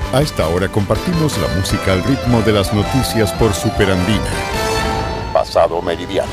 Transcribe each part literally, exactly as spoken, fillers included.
A esta hora compartimos la música al ritmo de las noticias por Superandina. Pasado Meridiano.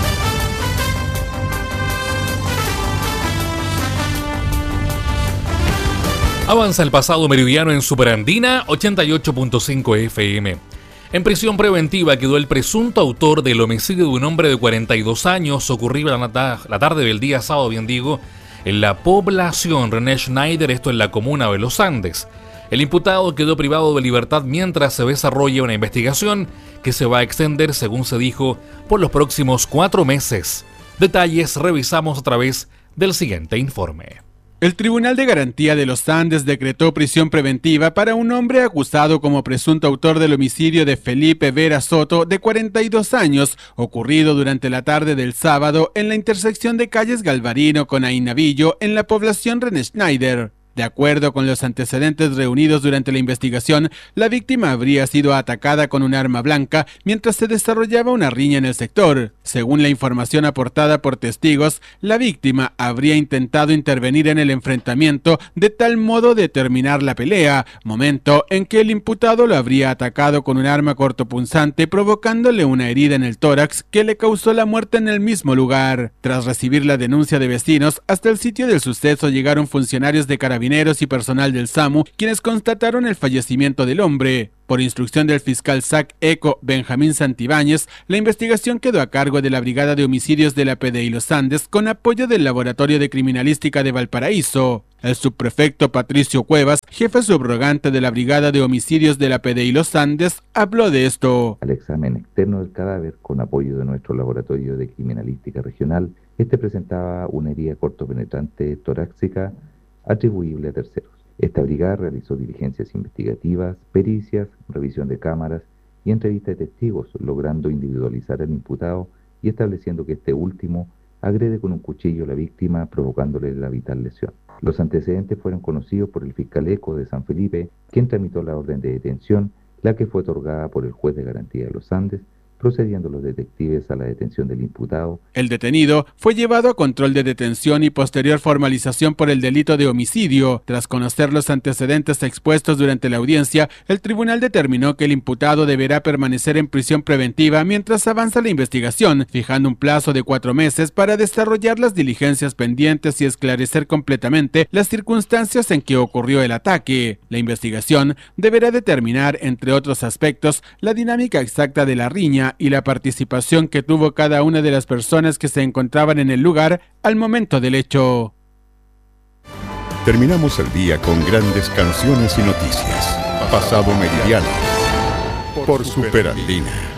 Avanza el pasado meridiano en Superandina ochenta y ocho punto cinco F M. En prisión preventiva quedó el presunto autor del homicidio de un hombre de cuarenta y dos años ocurrido la, la tarde del día sábado, bien digo, en la población René Schneider, esto en la comuna de Los Andes. El imputado quedó privado de libertad mientras se desarrolla una investigación que se va a extender, según se dijo, por los próximos cuatro meses. Detalles revisamos a través del siguiente informe. El Tribunal de Garantía de los Andes decretó prisión preventiva para un hombre acusado como presunto autor del homicidio de Felipe Vera Soto, de cuarenta y dos años, ocurrido durante la tarde del sábado en la intersección de calles Galvarino con Ainavillo en la población René Schneider. De acuerdo con los antecedentes reunidos durante la investigación, la víctima habría sido atacada con un arma blanca mientras se desarrollaba una riña en el sector. Según la información aportada por testigos, la víctima habría intentado intervenir en el enfrentamiento de tal modo de terminar la pelea, momento en que el imputado lo habría atacado con un arma cortopunzante, provocándole una herida en el tórax que le causó la muerte en el mismo lugar. Tras recibir la denuncia de vecinos, hasta el sitio del suceso llegaron funcionarios de Carabineros y personal del SAMU, quienes constataron el fallecimiento del hombre. Por instrucción del fiscal S A C ECO Benjamín Santibáñez, la investigación quedó a cargo de la Brigada de Homicidios de la P D I Los Andes con apoyo del Laboratorio de Criminalística de Valparaíso. El subprefecto Patricio Cuevas, jefe subrogante de la Brigada de Homicidios de la P D I Los Andes, habló de esto. Al examen externo del cadáver, con apoyo de nuestro Laboratorio de Criminalística Regional, este presentaba una herida cortopenetrante torácica atribuible a terceros. Esta brigada realizó diligencias investigativas, pericias, revisión de cámaras y entrevista de testigos, logrando individualizar al imputado y estableciendo que este último agrede con un cuchillo a la víctima, provocándole la vital lesión. Los antecedentes fueron conocidos por el fiscal ECO de San Felipe, quien tramitó la orden de detención, la que fue otorgada por el juez de garantía de los Andes, procediendo los detectives a la detención del imputado. El detenido fue llevado a control de detención y posterior formalización por el delito de homicidio. Tras conocer los antecedentes expuestos durante la audiencia, el tribunal determinó que el imputado deberá permanecer en prisión preventiva mientras avanza la investigación, fijando un plazo de cuatro meses para desarrollar las diligencias pendientes y esclarecer completamente las circunstancias en que ocurrió el ataque. La investigación deberá determinar, entre otros aspectos, la dinámica exacta de la riña y la participación que tuvo cada una de las personas que se encontraban en el lugar al momento del hecho. Terminamos el día con grandes canciones y noticias. Pasado Meridiano por Superandina.